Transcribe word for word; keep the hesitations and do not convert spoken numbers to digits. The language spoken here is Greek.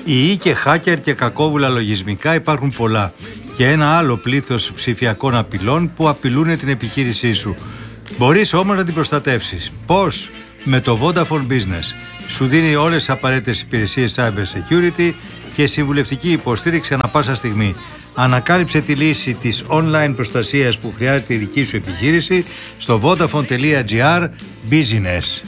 Ιοί και hacker και κακόβουλα λογισμικά υπάρχουν πολλά και ένα άλλο πλήθος ψηφιακών απειλών που απειλούν την επιχείρησή σου. Μπορείς όμως να την προστατεύσεις. Πώς? Με το Vodafone Business. Σου δίνει όλες τις απαραίτητες υπηρεσίες cyber security και συμβουλευτική υποστήριξη ανά πάσα στιγμή. Ανακάλυψε τη λύση της online προστασίας που χρειάζεται η δική σου επιχείρηση στο vodafone.gr business.